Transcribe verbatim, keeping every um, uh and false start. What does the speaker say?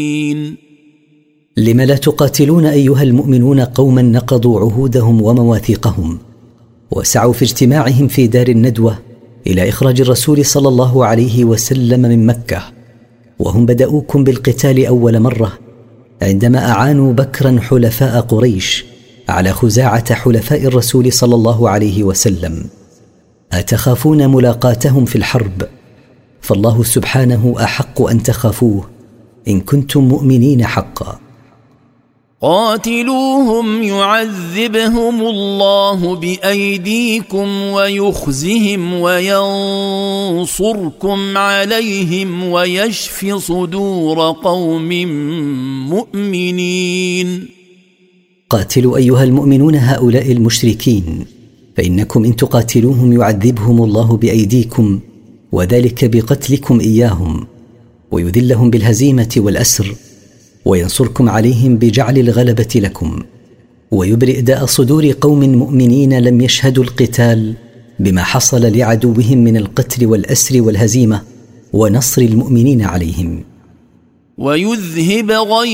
لم لا تقاتلون أيها المؤمنون قوما نقضوا عهودهم ومواثيقهم وسعوا في اجتماعهم في دار الندوة إلى إخراج الرسول صلى الله عليه وسلم من مكة، وهم بدأوكم بالقتال أول مرة عندما أعانوا بكرا حلفاء قريش على خزاعة حلفاء الرسول صلى الله عليه وسلم. أتخافون ملاقاتهم في الحرب؟ فالله سبحانه أحق أن تخافوه إن كنتم مؤمنين حقا. قاتلوهم يعذبهم الله بأيديكم ويخزهم وينصركم عليهم ويشف صدور قوم مؤمنين. قاتلوا أيها المؤمنون هؤلاء المشركين، فإنكم إن تقاتلوهم يعذبهم الله بأيديكم، وذلك بقتلكم إياهم، ويذلهم بالهزيمة والأسر، وينصركم عليهم بجعل الغلبة لكم، ويبرئ داء صدور قوم مؤمنين لم يشهدوا القتال بما حصل لعدوهم من القتل والأسر والهزيمة ونصر المؤمنين عليهم. ويذهب غيظ